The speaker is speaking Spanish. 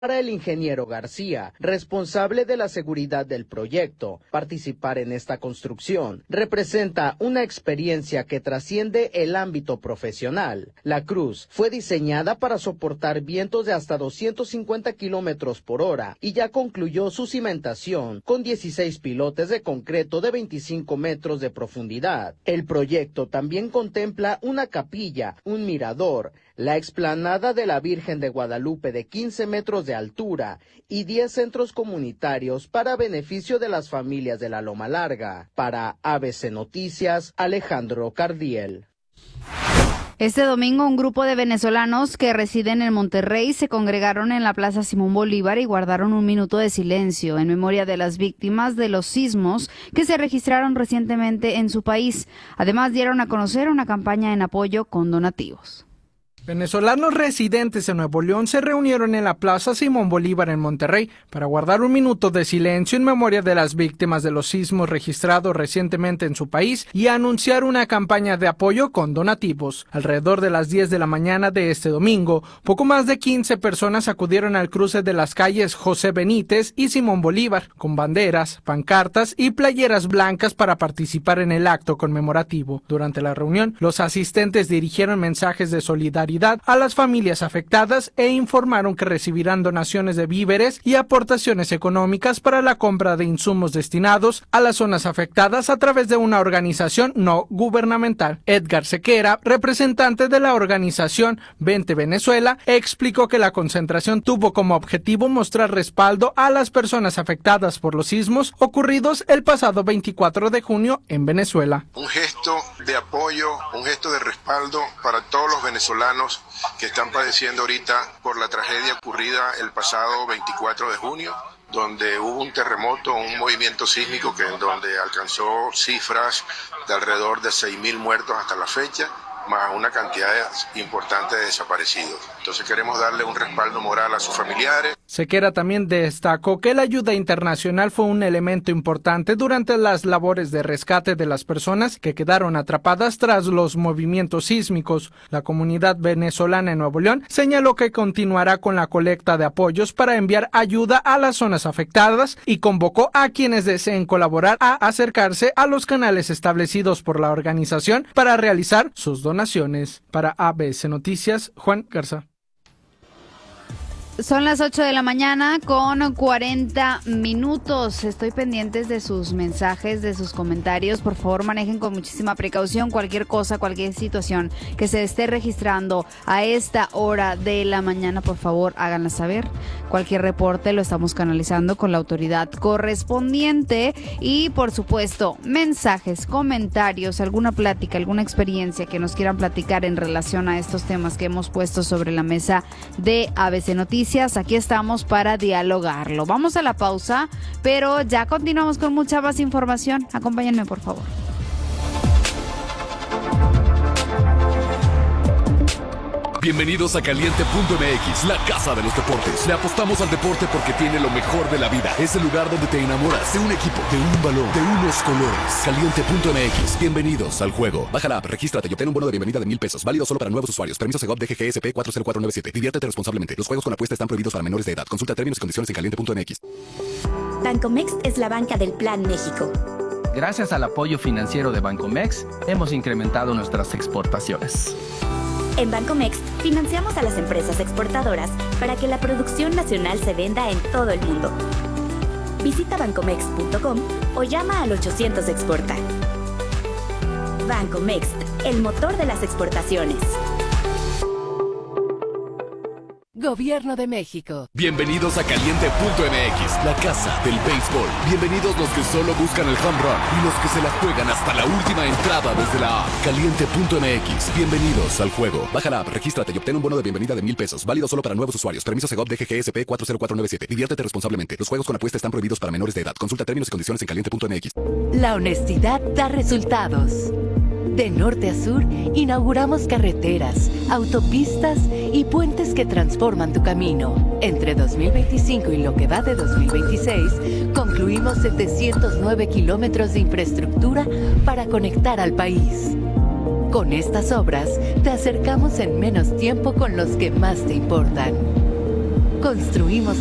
Para el ingeniero García, responsable de la seguridad del proyecto, participar en esta construcción representa una experiencia que trasciende el ámbito profesional. La cruz fue diseñada para soportar vientos de hasta 250 kilómetros por hora y ya concluyó su cimentación con 16 pilotes de concreto de 25 metros de profundidad. El proyecto también contempla una capilla, un mirador, la explanada de la Virgen de Guadalupe de 15 metros de altura y 10 centros comunitarios para beneficio de las familias de la Loma Larga. Para ABC Noticias, Alejandro Cardiel. Este domingo, un grupo de venezolanos que residen en Monterrey se congregaron en la Plaza Simón Bolívar y guardaron un minuto de silencio en memoria de las víctimas de los sismos que se registraron recientemente en su país. Además, dieron a conocer una campaña en apoyo con donativos. Venezolanos residentes en Nuevo León se reunieron en la Plaza Simón Bolívar en Monterrey para guardar un minuto de silencio en memoria de las víctimas de los sismos registrados recientemente en su país y anunciar una campaña de apoyo con donativos. Alrededor de las 10 de la mañana de este domingo, poco más de 15 personas acudieron al cruce de las calles José Benítez y Simón Bolívar, con banderas, pancartas y playeras blancas para participar en el acto conmemorativo. Durante la reunión, los asistentes dirigieron mensajes de solidaridad a las familias afectadas e informaron que recibirán donaciones de víveres y aportaciones económicas para la compra de insumos destinados a las zonas afectadas a través de una organización no gubernamental. Edgar Sequera, representante de la organización Vente Venezuela, explicó que la concentración tuvo como objetivo mostrar respaldo a las personas afectadas por los sismos ocurridos el pasado 24 de junio en Venezuela. Un gesto de apoyo, un gesto de respaldo para todos los venezolanos que están padeciendo ahorita por la tragedia ocurrida el pasado 24 de junio, donde hubo un terremoto, un movimiento sísmico donde alcanzó cifras de alrededor de 6.000 muertos hasta la fecha, más una cantidad importante de desaparecidos. Entonces queremos darle un respaldo moral a sus familiares. Sequera también destacó que la ayuda internacional fue un elemento importante durante las labores de rescate de las personas que quedaron atrapadas tras los movimientos sísmicos. La comunidad venezolana en Nuevo León señaló que continuará con la colecta de apoyos para enviar ayuda a las zonas afectadas y convocó a quienes deseen colaborar a acercarse a los canales establecidos por la organización para realizar sus donaciones. Para ABC Noticias, Juan Garza. Son las 8 de la mañana con 40 minutos. Estoy pendientes de sus mensajes, de sus comentarios. Por favor, manejen con muchísima precaución cualquier cosa, cualquier situación que se esté registrando a esta hora de la mañana. Por favor, háganla saber. Cualquier reporte lo estamos canalizando con la autoridad correspondiente. Y, por supuesto, mensajes, comentarios, alguna plática, alguna experiencia que nos quieran platicar en relación a estos temas que hemos puesto sobre la mesa de ABC Noticias. Aquí estamos para dialogarlo. Vamos a la pausa, pero ya continuamos con mucha más información. Acompáñenme, por favor. Bienvenidos a Caliente.mx, la casa de los deportes. Le apostamos al deporte porque tiene lo mejor de la vida. Es el lugar donde te enamoras de un equipo, de un balón, de unos colores. Caliente.mx, bienvenidos al juego. Baja la app, regístrate y obtén un bono de bienvenida de $1,000. Válido solo para nuevos usuarios. Permiso Segov DGGSP 40497. Diviértete responsablemente. Los juegos con apuesta están prohibidos para menores de edad. Consulta términos y condiciones en Caliente.mx. Bancomext es la banca del Plan México. Gracias al apoyo financiero de Bancomext, hemos incrementado nuestras exportaciones. En Bancomext financiamos a las empresas exportadoras para que la producción nacional se venda en todo el mundo. Visita bancomext.com o llama al 800 Exporta. Bancomext, el motor de las exportaciones. Gobierno de México. Bienvenidos a Caliente.mx, la casa del béisbol. Bienvenidos los que solo buscan el home run y los que se la juegan hasta la última entrada desde la app. Caliente.mx, bienvenidos al juego. Baja la app, regístrate y obtén un bono de bienvenida de $1,000. Válido solo para nuevos usuarios. Permiso Segov DGGSP 40497. Diviértete responsablemente. Los juegos con apuesta están prohibidos para menores de edad. Consulta términos y condiciones en Caliente.mx. La honestidad da resultados. De norte a sur, inauguramos carreteras, autopistas y puentes que transforman tu camino. Entre 2025 y lo que va de 2026, concluimos 709 kilómetros de infraestructura para conectar al país. Con estas obras, te acercamos en menos tiempo con los que más te importan. construimos